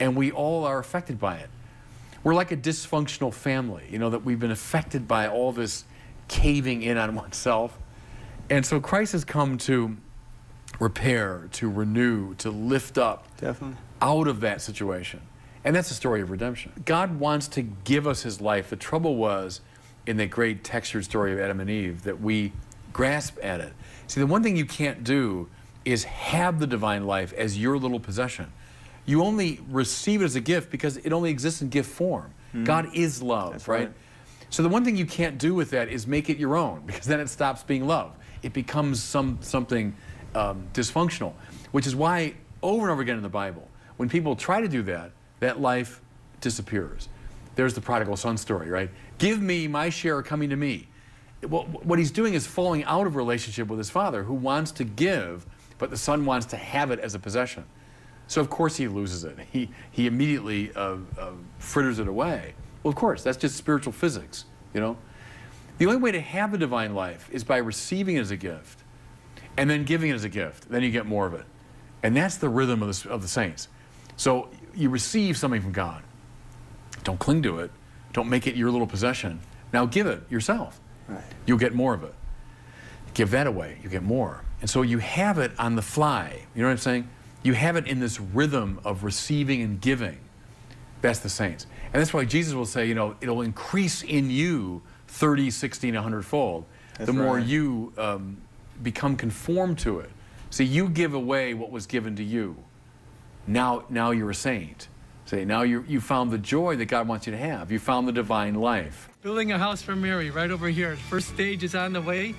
And we all are affected by it. We're like a dysfunctional family, you know, that we've been affected by all this caving in on oneself. And so Christ has come to repair, to renew, to lift up out of that situation. And that's the story of redemption. God wants to give us his life. The trouble was, in that great textured story of Adam and Eve, that we grasp at it. See, the one thing you can't do is have the divine life as your little possession. You only receive it as a gift because it only exists in gift form. God is love, That's right? So the one thing you can't do with that is make it your own, because then it stops being love. It becomes something dysfunctional, which is why over and over again in the Bible, when people try to do that, that life disappears. There's the prodigal son story, right? Give me my share coming to me. Well, what he's doing is falling out of relationship with his father, who wants to give, but the son wants to have it as a possession. So of course he loses it. He immediately fritters it away. Well, of course, that's just spiritual physics, you know? The only way to have the divine life is by receiving it as a gift and then giving it as a gift. Then you get more of it. And that's the rhythm of the saints. So you receive something from God. Don't cling to it. Don't make it your little possession. Now give it yourself. Right. You'll get more of it. Give that away. You get more. And so you have it on the fly. You know what I'm saying? You have it in this rhythm of receiving and giving. That's the saints. And that's why Jesus will say, you know, it'll increase in you 30, 60, and 100-fold. The more you become conformed to it. See, you give away what was given to you. Now you're a saint. See, now you found the joy that God wants you to have. You found the divine life. Building a house for Mary right over here. First stage is on the way.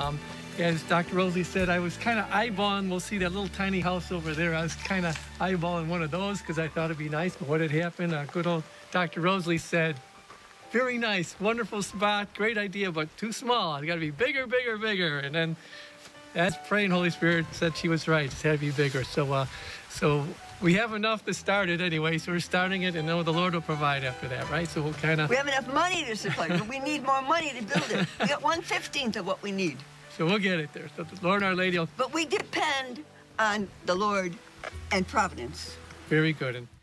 As Dr. Rosalie said, I was kind of eyeballing, we'll see that little tiny house over there. I was kind of eyeballing one of those because I thought it'd be nice. But what had happened, good old Dr. Rosalie said, very nice, wonderful spot, great idea, but too small. It's got to be bigger, bigger, bigger. And then as praying, Holy Spirit said she was right. It's had to be bigger. So we have enough to start it anyway, so we're starting it, and know the Lord will provide after that, right? So we'll kind of... We have enough money to supply, but we need more money to build it. We got 1/15 of what we need. So we'll get it there. So the Lord Our Lady will... But we depend on the Lord and Providence. Very good.